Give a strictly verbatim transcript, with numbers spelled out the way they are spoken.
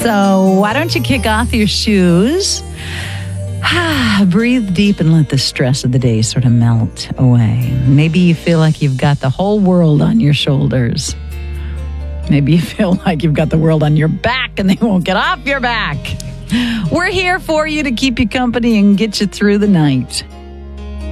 So why don't you kick off your shoes? Breathe deep and let the stress of the day sort of melt away. Maybe you feel like you've got the whole world on your shoulders. Maybe you feel like you've got the world on your back and they won't get off your back. We're here for you to keep you company and get you through the night.